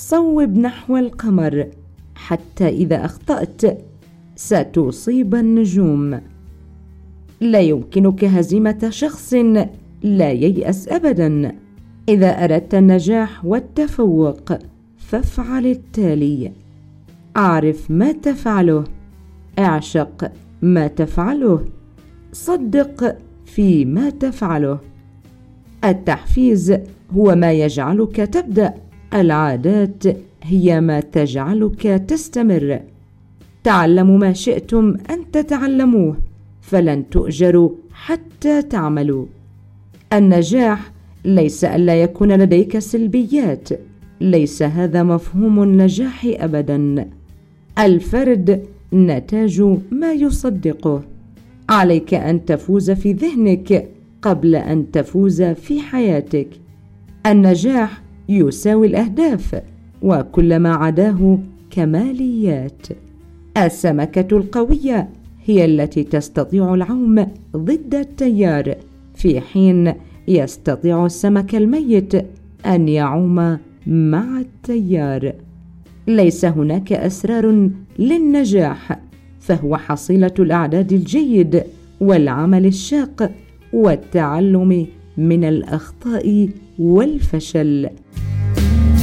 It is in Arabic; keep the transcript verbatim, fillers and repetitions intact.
صوب نحو القمر، حتى إذا أخطأت ستصيب النجوم. لا يمكنك هزيمة شخص لا ييأس أبدا. إذا أردت النجاح والتفوق فافعل التالي: أعرف ما تفعله، اعشق ما تفعله، صدق فيما تفعله. التحفيز هو ما يجعلك تبدأ، العادات هي ما تجعلك تستمر. تعلموا ما شئتم أن تتعلموه، فلن تؤجروا حتى تعملوا. النجاح ليس ألا يكون لديك سلبيات، ليس هذا مفهوم النجاح أبدا. الفرد نتاج ما يصدقه. عليك أن تفوز في ذهنك قبل أن تفوز في حياتك. النجاح يساوي الأهداف، وكل ما عداه كماليات. السمكة القوية هي التي تستطيع العوم ضد التيار، في حين يستطيع السمك الميت أن يعوم مع التيار. ليس هناك أسرار للنجاح، فهو حصيلة الإعداد الجيد والعمل الشاق والتعلم من الأخطاء والفشل.